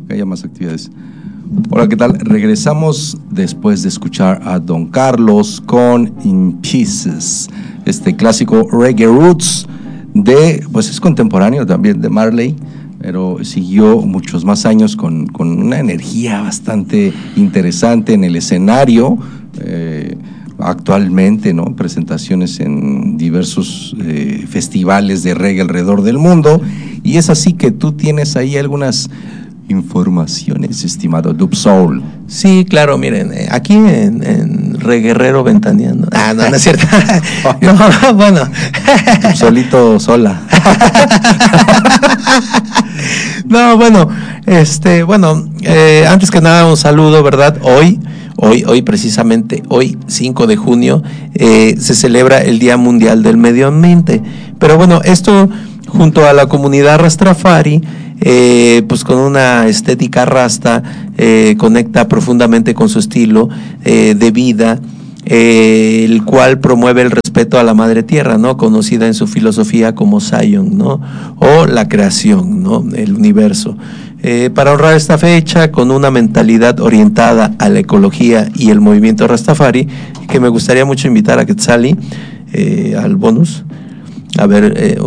que haya más actividades. Hola, ¿qué tal? Regresamos después de escuchar a Don Carlos con In Pieces, este clásico reggae roots pues es contemporáneo también de Marley, pero siguió muchos más años con una energía bastante interesante en el escenario. Actualmente, ¿no? Presentaciones en diversos festivales de reggae alrededor del mundo, y es así que tú tienes ahí algunas informaciones, estimado Dub Soul. Sí, claro, miren, aquí en Reguerrero Ventaneando. No es cierto. No, bueno. Solito, sola. No, bueno, antes que nada un saludo, ¿verdad? Hoy precisamente, hoy 5 de junio, se celebra el Día Mundial del Medio Ambiente. Pero bueno, esto junto a la comunidad Rastafari, pues con una estética rasta, conecta profundamente con su estilo de vida, el cual promueve el respeto a la madre tierra, ¿no? Conocida en su filosofía como Zion, ¿no? O la creación, ¿no? El universo. Para honrar esta fecha con una mentalidad orientada a la ecología y el movimiento Rastafari, que me gustaría mucho invitar a Quetzali al bonus, a ver